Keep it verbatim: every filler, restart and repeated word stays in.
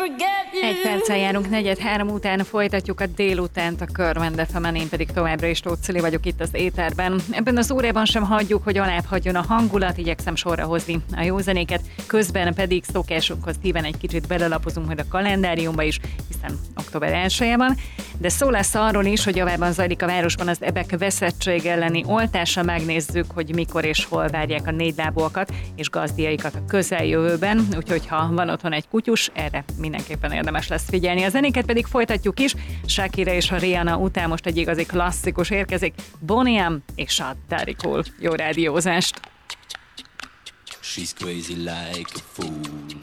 Egy perccel járunk negyed három után, folytatjuk a délutánt a Körmend ef emen, én pedig továbbra is Tóth Cili vagyok itt az éterben. Ebben az órában sem hagyjuk, hogy alább hagyjon a hangulat, igyekszem sorra hozni a jó zenéket, közben pedig szokásunkhoz híven egy kicsit belelapozunk majd a kalendáriumba is, hiszen október elseje van, de szó lesz arról is, hogy javában zajlik a városban az ebek veszettség elleni oltása, megnézzük, hogy mikor és hol várják a négylábúakat és gazdiaikat a közeljövőben, úgyhogy ha van otthon egy kutyus, erre mindenképpen érdemes lesz figyelni. A zenéket pedig folytatjuk is, Shakira és a Rihanna után most egy igazi klasszikus érkezik, Boney M és a Daddy Cool. Jó rádiózást! She's crazy like a fool.